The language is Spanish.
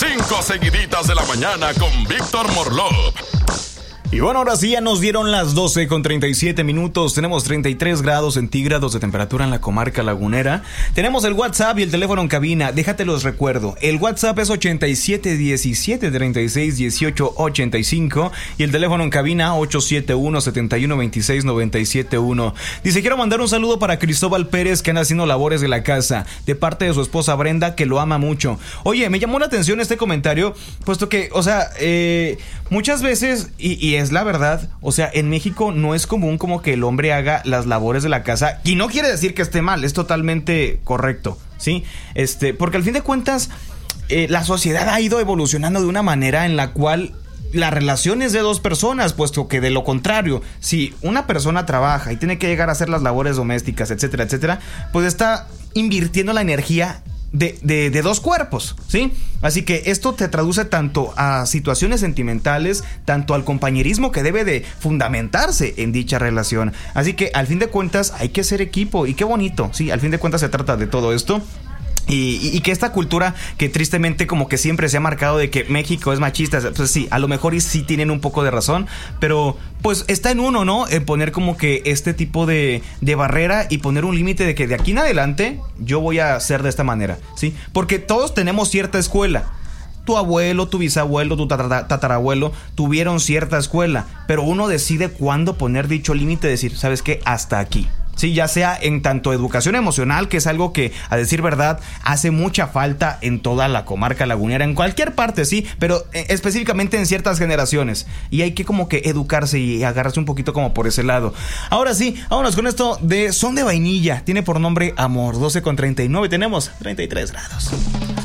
5 seguiditas de la mañana con Víctor Morlov. Y bueno, ahora sí ya nos dieron las 12:37. Tenemos 33 grados centígrados de temperatura en la comarca lagunera. Tenemos el WhatsApp y el teléfono en cabina. Déjate los recuerdo. El WhatsApp es 8717361885 y el teléfono en cabina 871-7126-971. Dice, quiero mandar un saludo para Cristóbal Pérez, que anda haciendo labores de la casa, de parte de su esposa Brenda, que lo ama mucho. Oye, me llamó la atención este comentario, puesto que, o sea, muchas veces, y es la verdad, o sea, en México no es común como que el hombre haga las labores de la casa, y no quiere decir que esté mal, es totalmente correcto, ¿sí? Porque al fin de cuentas, la sociedad ha ido evolucionando de una manera en la cual la relación es de dos personas, puesto que de lo contrario, si una persona trabaja y tiene que llegar a hacer las labores domésticas, etcétera, etcétera, pues está invirtiendo la energía de dos cuerpos, ¿sí? Así que esto te traduce tanto a situaciones sentimentales, tanto al compañerismo que debe de fundamentarse en dicha relación. Así que al fin de cuentas hay que ser equipo, y qué bonito, sí, al fin de cuentas se trata de todo esto. Y que esta cultura que tristemente como que siempre se ha marcado de que México es machista, pues sí, a lo mejor y sí tienen un poco de razón, pero pues está en uno, ¿no? En poner como que este tipo de barrera y poner un límite de que de aquí en adelante yo voy a hacer de esta manera, ¿sí? Porque todos tenemos cierta escuela. Tu abuelo, tu bisabuelo, tu tatarabuelo tuvieron cierta escuela, pero uno decide cuándo poner dicho límite, decir, ¿sabes qué? Hasta aquí. Sí, ya sea en tanto educación emocional, que es algo que, a decir verdad, hace mucha falta en toda la comarca lagunera, en cualquier parte, sí, pero específicamente en ciertas generaciones. Y hay que como que educarse y agarrarse un poquito como por ese lado. Ahora sí, vámonos con esto de Son de Vainilla. Tiene por nombre Amor, 12:39. Tenemos 33 grados.